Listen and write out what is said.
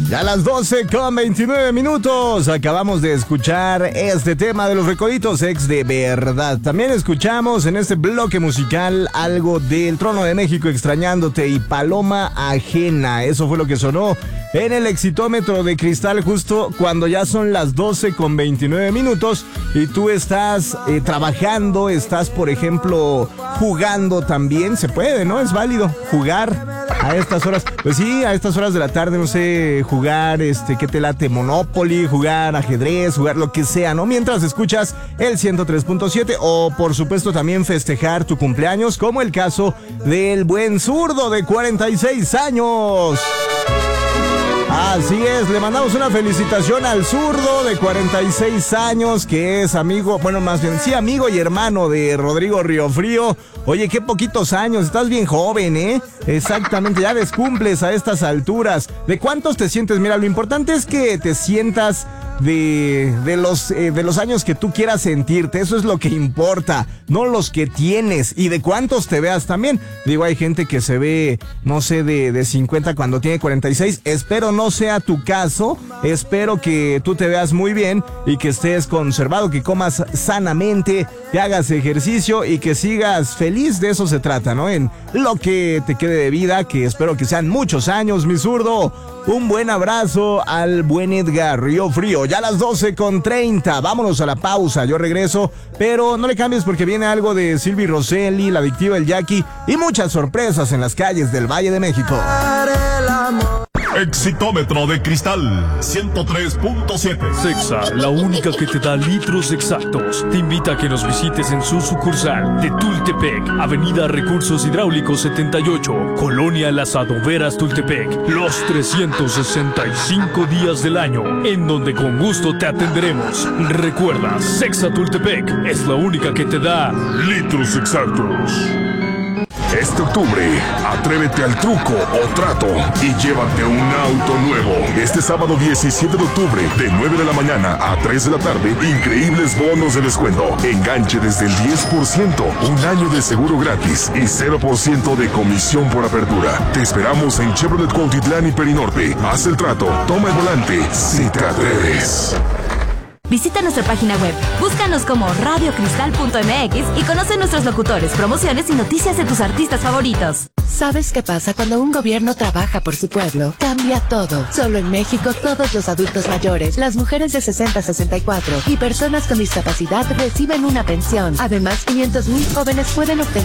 Ya a las 12:29. Acabamos de escuchar este tema de Los Recoditos, ex de verdad. También escuchamos en este bloque musical algo del Trono de México, Extrañándote, y Paloma Ajena. Eso fue lo que sonó en el exitómetro de Cristal justo cuando ya son las 12:29 y tú estás trabajando, estás, por ejemplo, jugando también. Se puede, ¿no? Es válido jugar a estas horas. Pues sí, a estas horas de la tarde, no sé, jugar, ¿qué te late? Monopoly, jugar ajedrez, jugar lo que sea, ¿no? Mientras escuchas el 103.7 o, por supuesto, también festejar tu cumpleaños, como el caso del buen zurdo de 46 años. Así es, le mandamos una felicitación al zurdo de 46 años, que es amigo, bueno, más bien, sí, amigo y hermano de Rodrigo Riofrío. Oye, qué poquitos años, estás bien joven, ¿eh? Exactamente, ya descumples a estas alturas. ¿De cuántos te sientes? Mira, lo importante es que te sientas de los años que tú quieras sentirte. Eso es lo que importa, no los que tienes, y de cuántos te veas también. Digo, hay gente que se ve, no sé, de 50 cuando tiene 46. Espero no sea tu caso. Espero que tú te veas muy bien y que estés conservado, que comas sanamente, que hagas ejercicio y que sigas feliz. De eso se trata, ¿no? En lo que te quede de vida, que espero que sean muchos años, mi zurdo. Un buen abrazo al buen Edgar Riofrío. Ya a las 12:30. Vámonos a la pausa. Yo regreso, pero no le cambies porque viene algo de Silvi Rosselli, La Adictiva, el Jackie y muchas sorpresas en las calles del Valle de México. Exitómetro de Cristal 103.7. Sexa, la única que te da litros exactos, te invita a que nos visites en su sucursal de Tultepec, Avenida Recursos Hidráulicos 78, Colonia Las Adoberas, Tultepec, los 365 días del año, en donde con gusto te atenderemos. Recuerda, Sexa Tultepec es la única que te da litros exactos. Este octubre, atrévete al truco o trato y llévate un auto nuevo. Este sábado 17 de octubre, de 9 de la mañana a 3 de la tarde, increíbles bonos de descuento. Enganche desde el 10%, un año de seguro gratis y 0% de comisión por apertura. Te esperamos en Chevrolet Cuautitlán y Perinorte. Haz el trato, toma el volante, si te atreves. Visita nuestra página web, búscanos como radiocristal.mx y conoce nuestros locutores, promociones y noticias de tus artistas favoritos. ¿Sabes qué pasa cuando un gobierno trabaja por su pueblo? Cambia todo. Solo en México, todos los adultos mayores, las mujeres de 60 a 64 y personas con discapacidad reciben una pensión. Además, 500,000 jóvenes pueden obtener